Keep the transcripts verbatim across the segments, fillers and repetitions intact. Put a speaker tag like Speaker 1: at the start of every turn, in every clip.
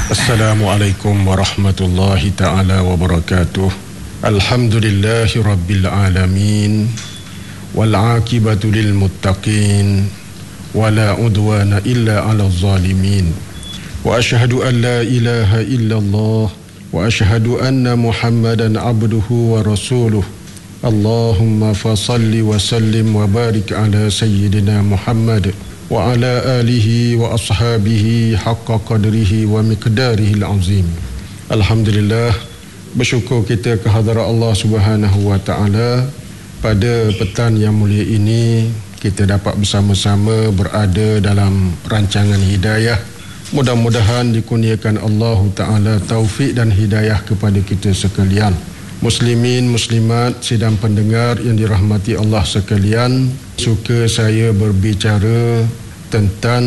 Speaker 1: Assalamualaikum warahmatullahi ta'ala wabarakatuh. Alhamdulillahi rabbil alamin. Wal aqibatu lil muttaqin. Wala udwana illa ala zalimin. Wa ashhadu an la ilaha illallah. Wa ashhadu anna Muhammadan abduhu wa rasuluh. Allahumma fasalli wa sallim wa barik ala sayyidina Muhammad wa ala alihi wa ashabihi haqqa qadrihi wa miqdarihi al-azim. Alhamdulillah, bersyukur kita kehadrat Allah Subhanahu wa taala pada petang yang mulia ini kita dapat bersama-sama berada dalam rancangan hidayah. Mudah-mudahan dikurniakan Allah taala taufik dan hidayah kepada kita sekalian. Muslimin, muslimat, sidang pendengar yang dirahmati Allah sekalian, suka saya berbicara tentang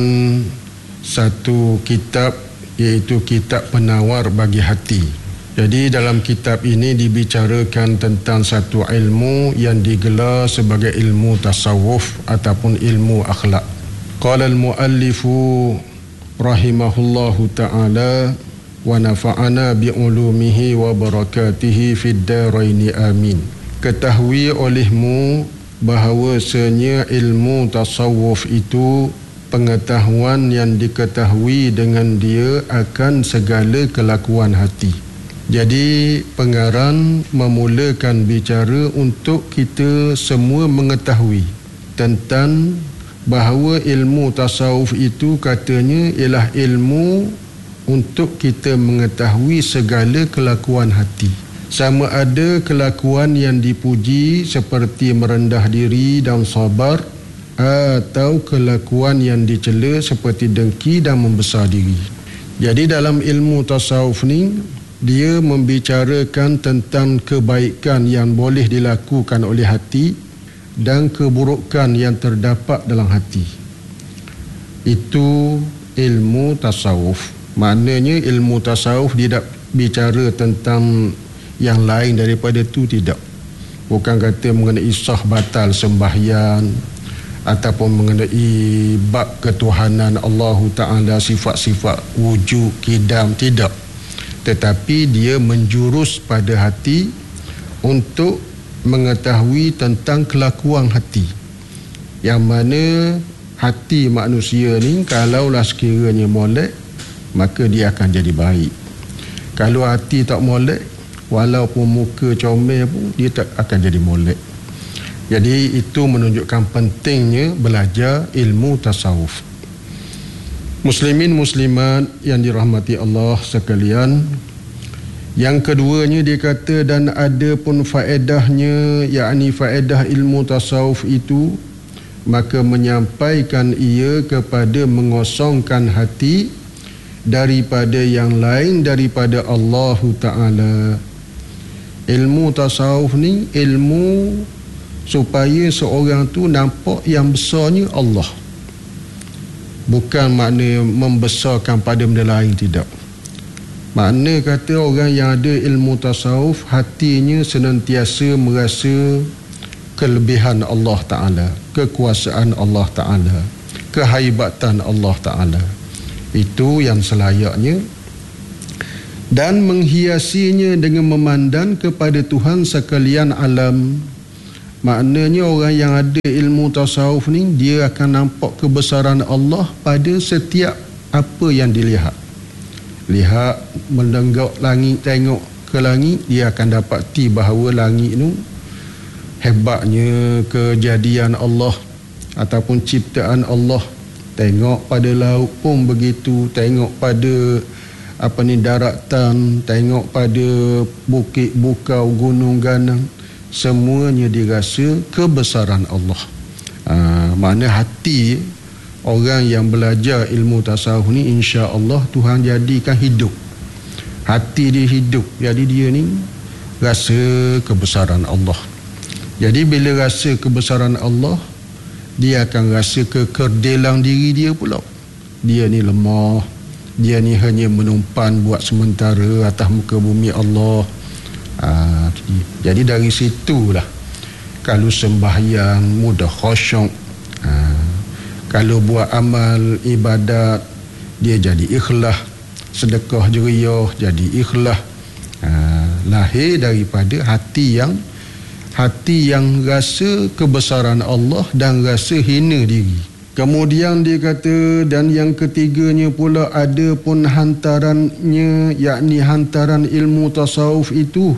Speaker 1: satu kitab, iaitu kitab penawar bagi hati. Jadi dalam kitab ini dibicarakan tentang satu ilmu yang digelar sebagai ilmu tasawuf ataupun ilmu akhlak. Qala al-muallifu rahimahullahu ta'ala wa nafa'ana bi'ulumihi wa barakatihi fid daraini amin. Ketahui olehmu bahawasanya ilmu tasawuf itu pengetahuan yang diketahui dengan dia akan segala kelakuan hati. Jadi pengarang memulakan bicara untuk kita semua mengetahui tentang bahawa ilmu tasawuf itu katanya ialah ilmu untuk kita mengetahui segala kelakuan hati. Sama ada kelakuan yang dipuji seperti merendah diri dan sabar, atau kelakuan yang dicela seperti dengki dan membesar diri. Jadi dalam ilmu tasawuf ni, dia membicarakan tentang kebaikan yang boleh dilakukan oleh hati dan keburukan yang terdapat dalam hati. Itu ilmu tasawuf. Maknanya ilmu tasawuf tidak bicara tentang yang lain daripada itu, tidak. Bukan kata mengenai sah batal sembahyang ataupun mengenai bab ketuhanan Allah Ta'ala, sifat-sifat wujud, kidam, tidak. Tetapi dia menjurus pada hati untuk mengetahui tentang kelakuan hati, yang mana hati manusia ni kalaulah sekiranya molek, maka dia akan jadi baik. Kalau hati tak molek, walaupun muka comel pun, dia tak akan jadi molek. Jadi itu menunjukkan pentingnya belajar ilmu tasawuf. Muslimin muslimat yang dirahmati Allah sekalian, yang keduanya dia kata, dan ada pun faedahnya, yakni faedah ilmu tasawuf itu, maka menyampaikan ia kepada mengosongkan hati daripada yang lain daripada Allah Ta'ala. Ilmu tasawuf ni ilmu supaya seorang tu nampak yang besarnya Allah. Bukan makna membesarkan pada benda lain, tidak. Makna kata orang yang ada ilmu tasawuf, hatinya senantiasa merasa kelebihan Allah Ta'ala, kekuasaan Allah Ta'ala, kehaibatan Allah Ta'ala. Itu yang selayaknya, dan menghiasinya dengan memandang kepada Tuhan sekalian alam. Maknanya orang yang ada ilmu tasawuf ni, dia akan nampak kebesaran Allah pada setiap apa yang dilihat. Lihat, mendenggak langit, tengok ke langit, dia akan dapati bahawa langit tu hebatnya kejadian Allah ataupun ciptaan Allah. Tengok pada laut pun begitu, tengok pada apa ni daratan, tengok pada bukit bukau, gunung ganang, semuanya dirasa kebesaran Allah. Ha, makna hati orang yang belajar ilmu tasawuf ni, insya-Allah Tuhan jadikan hidup. Hati dia hidup, jadi dia ni rasa kebesaran Allah. Jadi bila rasa kebesaran Allah, dia akan rasa kekerdilan diri dia pula. Dia ni lemah, dia ni hanya menumpan buat sementara atas muka bumi Allah. Ha, jadi dari situlah kalau sembahyang mudah khusyuk, ha, kalau buat amal ibadat dia jadi ikhlas, sedekah jeriah, jadi ikhlas. Ha, lahir daripada hati yang hati yang rasa kebesaran Allah dan rasa hina diri. Kemudian dia kata, dan yang ketiganya pula ada pun hantarannya, yakni hantaran ilmu tasawuf itu,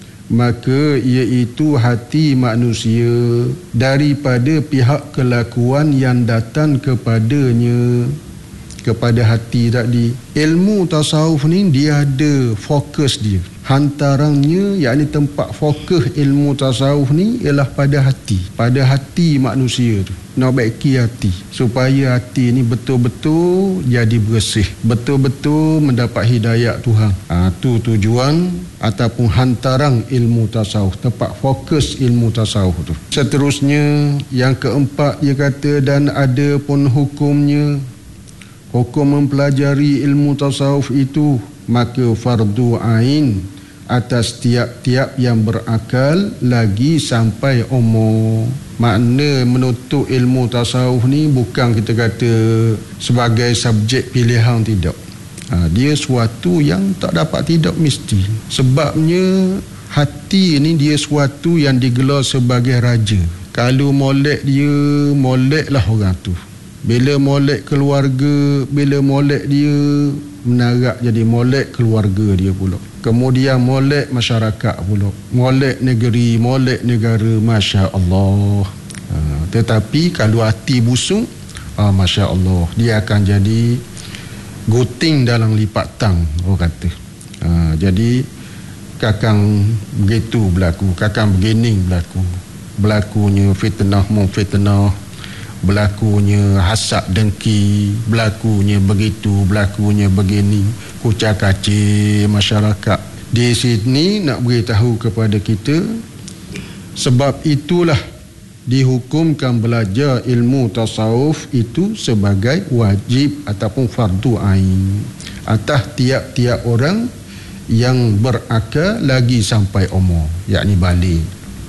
Speaker 1: maka iaitu hati manusia daripada pihak kelakuan yang datang kepadanya, kepada hati tadi. Ilmu tasawuf ni dia ada fokus dia. Hantarannya, yakni tempat fokus ilmu tasawuf ni ialah pada hati, pada hati manusia tu. Nak baiki hati supaya hati ni betul-betul jadi bersih, betul-betul mendapat hidayah Tuhan. Ha, tu tujuan ataupun hantaran ilmu tasawuf, tempat fokus ilmu tasawuf tu. Seterusnya yang keempat dia kata, dan ada pun hukumnya, hukum mempelajari ilmu tasawuf itu maka fardu ain atas tiap-tiap yang berakal lagi sampai umur. Makna menuntut ilmu tasawuf ni bukan kita kata sebagai subjek pilihan, tidak. Ha, dia suatu yang tak dapat tidak mesti. Sebabnya hati ni dia suatu yang digelar sebagai raja. Kalau molek dia, moleklah orang tu. Bila molek keluarga, bila molek dia, menarak jadi molek keluarga dia pula. Kemudian molek masyarakat pula, molek negeri, molek negara. Masya Allah. Ha, tetapi kalau hati busuk, ah, Masya Allah, dia akan jadi guting dalam lipat tang, orang kata. Ha, jadi kakang begitu berlaku, kakang begini berlaku. Berlakunya fitnah memfitnah, berlakunya hasad dengki, berlakunya begitu, berlakunya begini, kucak kacir masyarakat. Di sini nak beritahu kepada kita, sebab itulah dihukumkan belajar ilmu tasawuf itu sebagai wajib ataupun fardu ain atas tiap-tiap orang yang berakal lagi sampai umur, yakni balik.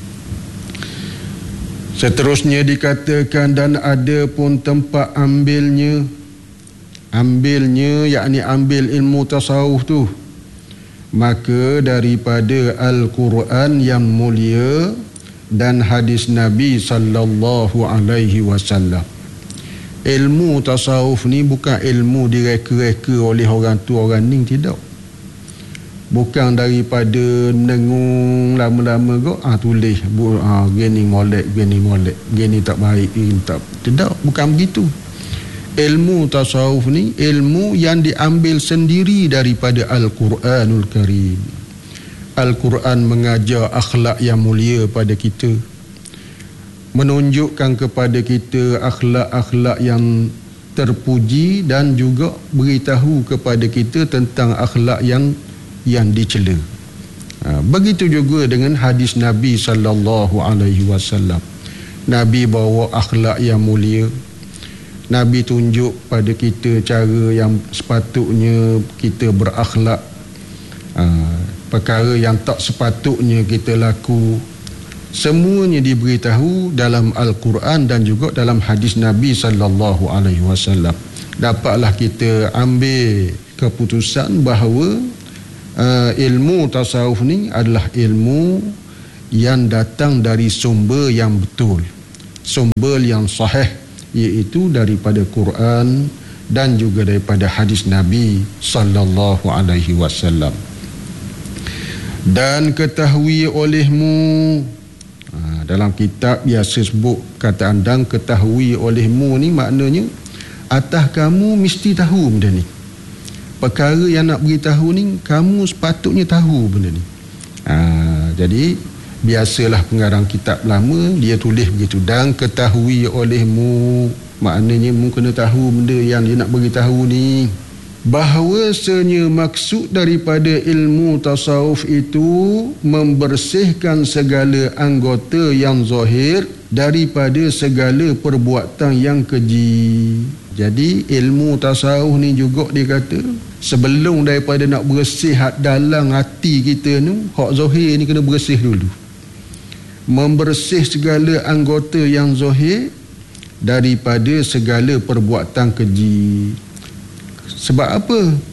Speaker 1: Seterusnya dikatakan, dan ada pun tempat ambilnya, ambilnya yakni ambil ilmu tasawuf tu, maka daripada Al-Quran yang mulia dan hadis Nabi sallallahu alaihi wasallam. Ilmu tasawuf ni bukan ilmu direka-reka oleh orang tu orang ni, tidak. Bukan daripada menengung lama-lama kau ah tulis bu, ah gini molek, gini molek, gini tak baik, gini tak. Tidak, bukan begitu. Ilmu tasawuf ni ilmu yang diambil sendiri daripada Al-Quranul Karim. Al-Quran mengajar akhlak yang mulia pada kita, menunjukkan kepada kita akhlak-akhlak yang terpuji dan juga beritahu kepada kita tentang akhlak yang yang dicela. Ha, begitu juga dengan hadis Nabi sallallahu alaihi wasallam. Nabi bawa akhlak yang mulia. Nabi tunjuk pada kita cara yang sepatutnya kita berakhlak. Ha, perkara yang tak sepatutnya kita laku. Semuanya diberitahu dalam Al-Quran dan juga dalam hadis Nabi sallallahu alaihi wasallam. Dapatlah kita ambil keputusan bahawa Uh, ilmu tasawuf ni adalah ilmu yang datang dari sumber yang betul, sumber yang sahih, iaitu daripada Quran dan juga daripada hadis Nabi sallallahu alaihi wasallam. Dan ketahui olehmu, uh, dalam kitab biasa sebut kataan dan ketahui olehmu ni maknanya atas kamu mesti tahu benda ni. Perkara yang nak beritahu ni kamu sepatutnya tahu benda ni. Ha, jadi biasalah pengarang kitab lama dia tulis begitu, dan ketahui olehmu, maknanya mu kena tahu benda yang dia nak beritahu ni. Bahawasanya maksud daripada ilmu tasawuf itu membersihkan segala anggota yang zahir daripada segala perbuatan yang keji. Jadi ilmu tasawuf ni juga dia kata, sebelum daripada nak bersih dalam hati kita ni, hak zahir ni kena bersih dulu. Membersih segala anggota yang zahir daripada segala perbuatan keji. Sebab apa?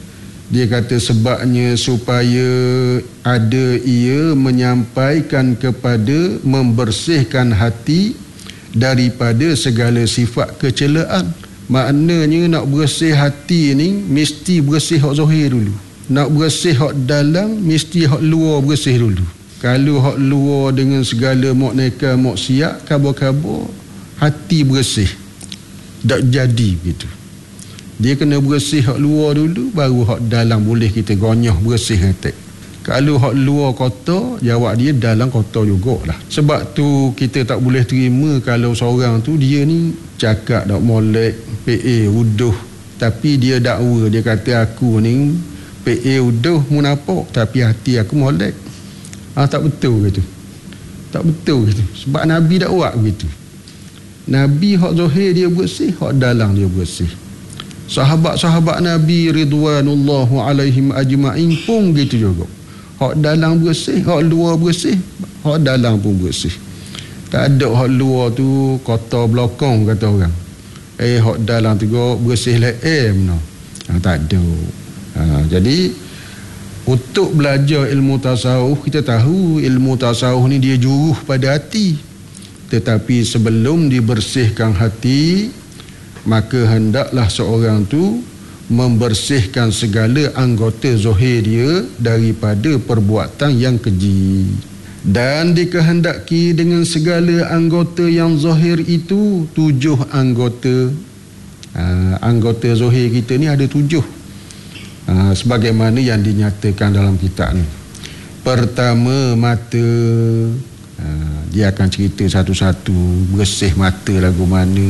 Speaker 1: Dia kata sebabnya supaya ada ia menyampaikan kepada membersihkan hati daripada segala sifat kecelaan. Maknanya nak bersih hati ni mesti bersih hak zahir dulu. Nak bersih hak dalam mesti hak luar bersih dulu. Kalau hak luar dengan segala mukneka maksiat, kabur-kabur, hati bersih. Tak jadi begitu. Dia kena bersih hak luar dulu, baru hak dalam boleh kita gonyah bersih hati. Kalau hak luar kotor, jawab dia dalam kotor jugalah. Sebab tu kita tak boleh terima kalau seorang tu dia ni cakap tak molek, P A uduh, tapi dia dakwa, dia kata aku ni P A uduh munafik tapi hati aku molek. Ah, tak betul gitu. Tak betul gitu. Sebab Nabi dakwa begitu. Nabi hak zahir dia bersih, hak dalam dia bersih. Sahabat-sahabat Nabi ridwanullahu alaihim ajma'in pun gitu juga. Hak dalam bersih, hak luar bersih, hak dalam pun bersih. Tak ada hak luar tu kotor belakang kata orang. Eh hak dalam tu bersih lah eh mana. Ha, tak ada. Ha, jadi untuk belajar ilmu tasawuf, kita tahu ilmu tasawuf ni dia juruh pada hati. Tetapi sebelum dibersihkan hati, maka hendaklah seorang tu membersihkan segala anggota zahir dia daripada perbuatan yang keji. Dan dikehendaki dengan segala anggota yang zahir itu tujuh anggota. Ha, anggota zahir kita ni ada tujuh. Ha, sebagaimana yang dinyatakan dalam kitab ni. Pertama, mata. Ha, dia akan cerita satu-satu bersih mata lagu mana.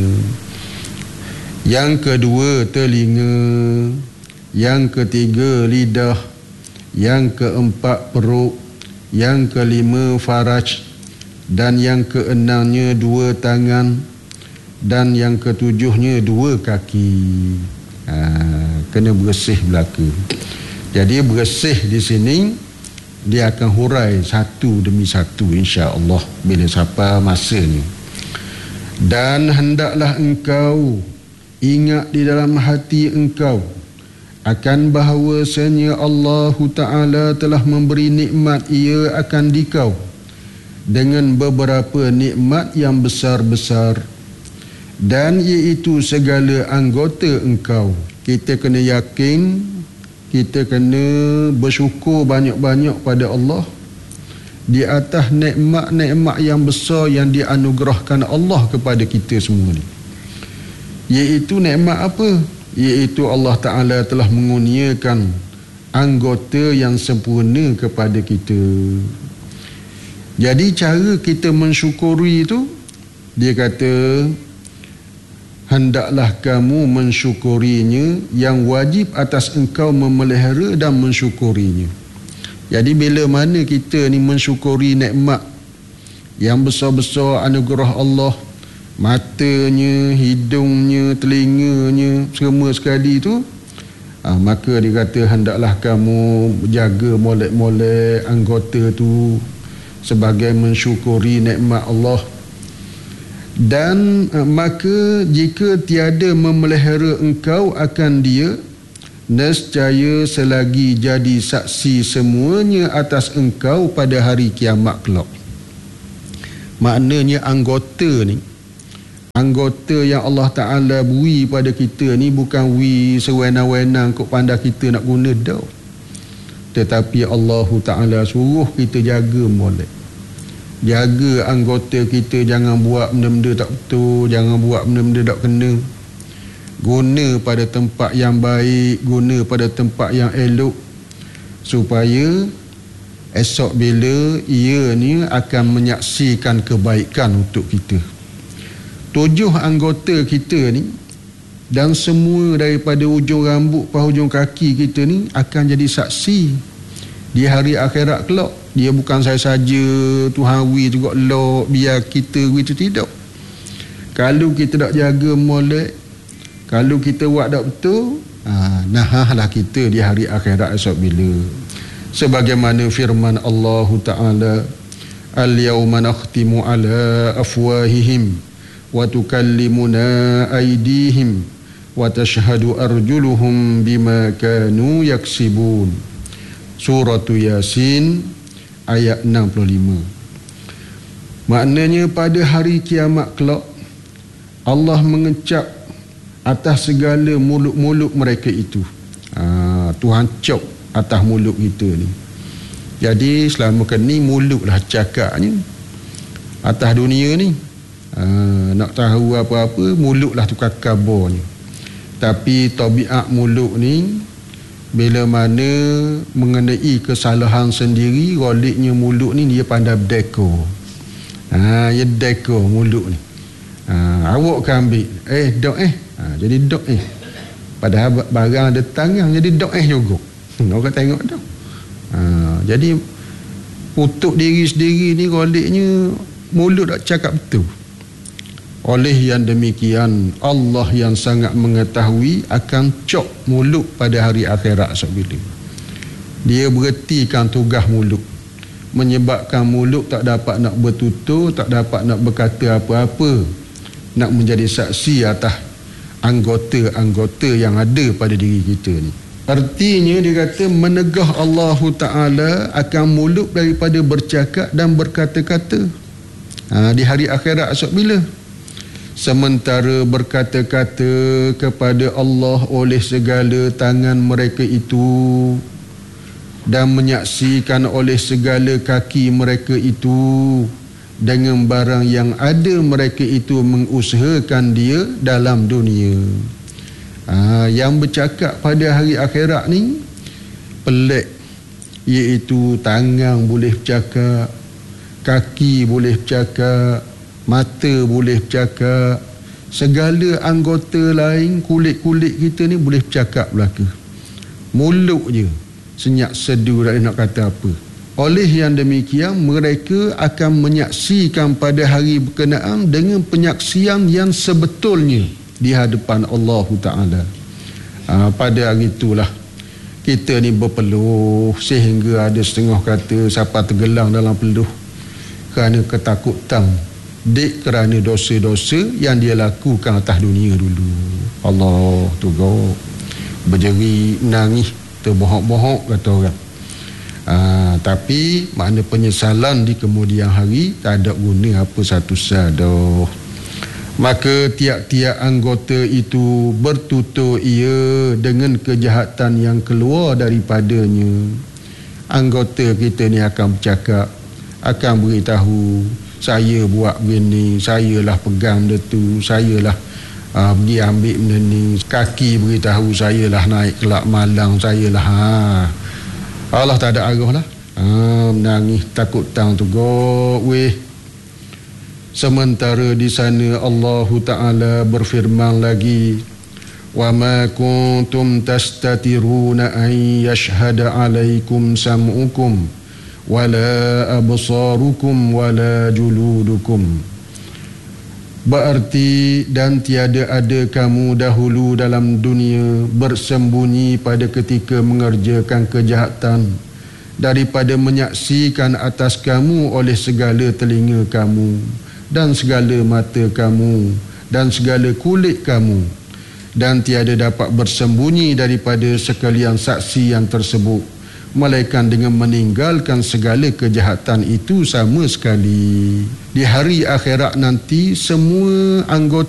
Speaker 1: Yang kedua, telinga. Yang ketiga, lidah. Yang keempat, perut. Yang kelima, faraj. Dan yang keenamnya, dua tangan. Dan yang ketujuhnya, dua kaki. Ha, kena bersih belaka. Jadi bersih di sini dia akan hurai satu demi satu insya-Allah bila sampai masa ni. Dan hendaklah engkau ingat di dalam hati engkau akan bahawasanya Allah Ta'ala telah memberi nikmat ia akan dikau dengan beberapa nikmat yang besar-besar, dan iaitu segala anggota engkau. Kita kena yakin, kita kena bersyukur banyak-banyak pada Allah di atas nikmat-nikmat yang besar yang dianugerahkan Allah kepada kita semua ni. Iaitu nikmat apa? Iaitu Allah Ta'ala telah mengurniakan anggota yang sempurna kepada kita. Jadi cara kita mensyukuri itu, dia kata hendaklah kamu mensyukurinya, yang wajib atas engkau memelihara dan mensyukurinya. Jadi bila mana kita ni mensyukuri nikmat yang besar-besar anugerah Allah, matanya, hidungnya, telinganya, semua sekali tu, ha, maka dia kata hendaklah kamu jaga molek-molek anggota tu sebagai mensyukuri nikmat Allah. Dan uh, maka jika tiada memelihara engkau akan dia, nescaya selagi jadi saksi semuanya atas engkau pada hari kiamat kelak. Maknanya anggota ni, anggota yang Allah Ta'ala beri pada kita ni bukan wi sewenang-wenang kok pandai kita nak guna dah. Tetapi Allah Ta'ala suruh kita jaga molek. Jaga anggota kita, jangan buat benda-benda tak betul, jangan buat benda-benda tak kena. Guna pada tempat yang baik, guna pada tempat yang elok, supaya esok bila ia ni akan menyaksikan kebaikan untuk kita. Tujuh anggota kita ni dan semua daripada ujung rambut ke hujung kaki kita ni akan jadi saksi di hari akhirat kelak. Dia bukan saya saja Tuhan wi juga lok biar kita wi tu tidak. Kalau kita tak jaga molek, kalau kita buat tak betul, ha, nahlah kita di hari akhirat esok bila. Sebagaimana firman Allah Ta'ala, al-yawma nakhtimu ala afwahihim wa tukallimuna aydihim wa tashhadu arjuluhum bima kanu yaksibun. Surah Yasin ayat enam puluh lima. Maknanya pada hari kiamat kelak Allah mengecap atas segala mulut-mulut mereka itu. Ha, Tuhan cop atas mulut kita ni. Jadi selama ni mulutlah cakapnya atas dunia ni. Ha, nak tahu apa-apa mulutlah tukar kabarnya. Tapi tabiat mulut ni bila mana mengenai kesalahan sendiri, goliknya mulut ni dia pandai dekor. Ha, dia dekor mulut ni. Ha, awak kan ambil eh dok eh. Ha, jadi dok eh. Padahal barang ada tangan jadi dok eh juga. Orang tengok dah. Ha, jadi untuk diri sendiri ni goliknya mulut tak cakap betul. Oleh yang demikian Allah yang sangat mengetahui akan cop mulut pada hari akhirat sebila. Dia berhentikan tugas mulut, menyebabkan mulut tak dapat nak bertutur, tak dapat nak berkata apa-apa, nak menjadi saksi atas anggota-anggota yang ada pada diri kita ni. Artinya dia kata menegah Allah Ta'ala akan mulut daripada bercakap dan berkata-kata ha, di hari akhirat esok bila. Sementara berkata-kata kepada Allah oleh segala tangan mereka itu dan menyaksikan oleh segala kaki mereka itu dengan barang yang ada mereka itu mengusahakan dia dalam dunia. Ha, yang bercakap pada hari akhirat ni pelik, iaitu tangan boleh bercakap, kaki boleh bercakap, mata boleh bercakap, segala anggota lain kulit-kulit kita ni boleh bercakap belaka. Mulut je senyap sedu tak nak kata apa. Oleh yang demikian mereka akan menyaksikan pada hari berkenaan dengan penyaksian yang sebetulnya di hadapan Allah Ta'ala. Ha, pada hari itulah kita ni berpeluh sehingga ada setengah kata siapa tergelang dalam peluh kerana ketakutan, dek kerana dosa-dosa yang dia lakukan atas dunia dulu. Allah tu go berjeri nangis terbohok-bohok kata orang. Ha, tapi makna penyesalan di kemudian hari tak ada guna apa satu sadoh. Maka tiap-tiap anggota itu bertutur ia dengan kejahatan yang keluar daripadanya. Anggota kita ni akan bercakap, akan beritahu, saya buat begini, saya lah pegang benda tu, saya lah uh, pergi ambil benda ni. Kaki beritahu saya lah naik kelak malang, saya lah ha. Allah tak ada arah lah. Ha, menangis takut tang tu go weh. Sementara di sana Allah Ta'ala berfirman lagi, wa ma kuntum tastatiruna an yashhada alaikum sam'ukum wala absarukum wala juludukum. Berarti dan tiada ada kamu dahulu dalam dunia bersembunyi pada ketika mengerjakan kejahatan daripada menyaksikan atas kamu oleh segala telinga kamu dan segala mata kamu dan segala kulit kamu, dan tiada dapat bersembunyi daripada sekalian saksi yang tersebut melainkan dengan meninggalkan segala kejahatan itu sama sekali. Di hari akhirat nanti semua anggota